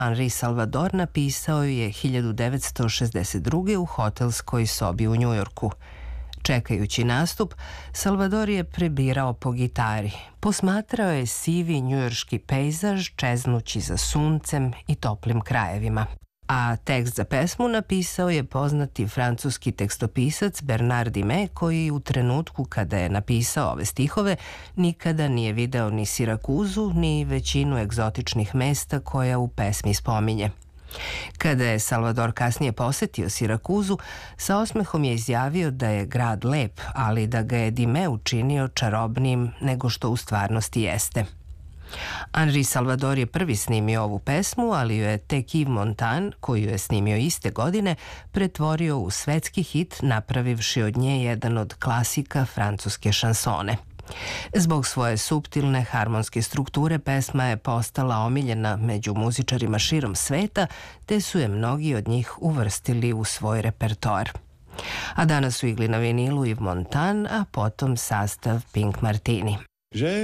Henri Salvador napisao je 1962. u hotelskoj sobi u Njujorku. Čekajući nastup, Salvador je prebirao po gitari. Posmatrao je sivi njujorški pejzaž čeznući za suncem i toplim krajevima. A tekst za pesmu napisao je poznati francuski tekstopisac Bernard Dimet, koji u trenutku kada je napisao ove stihove nikada nije video ni Sirakuzu ni većinu egzotičnih mesta koja u pesmi spominje. Kada je Salvador kasnije posetio Sirakuzu, sa osmehom je izjavio da je grad lep, ali da ga je Dimet učinio čarobnijim nego što u stvarnosti jeste. Henri Salvador je prvi snimio ovu pesmu, ali ju je tek Yves Montand, koju je snimio iste godine, pretvorio u svetski hit, napravivši od nje jedan od klasika francuske šansone. Zbog svoje suptilne harmonske strukture pesma je postala omiljena među muzičarima širom sveta, te su je mnogi od njih uvrstili u svoj repertoar. A danas su igli na vinilu Yves Montand, a potom sastav Pink Martini.